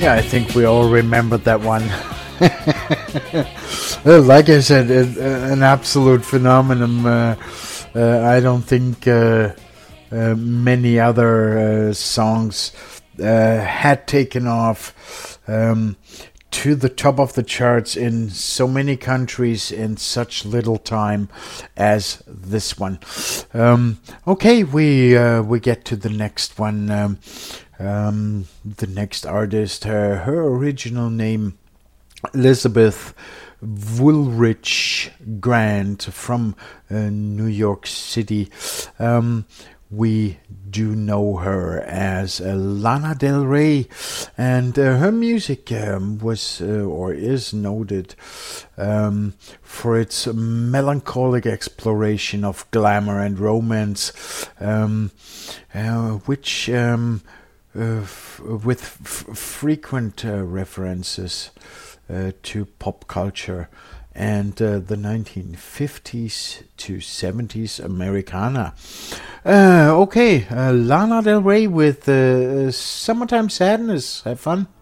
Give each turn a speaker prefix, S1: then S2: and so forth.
S1: Yeah, I think we all remembered that one. Like I said, an absolute phenomenon. I don't think many other songs had taken off to the top of the charts in so many countries in such little time as this one. Okay, we get to the next one. The next artist, her original name, Elizabeth Woolrich Grant, from New York City. We do know her as Lana Del Rey, and her music was or is noted for its melancholic exploration of glamour and romance, which with frequent references to pop culture and the 1950s to 70s Americana. Okay, Lana Del Rey with Summertime Sadness. Have fun.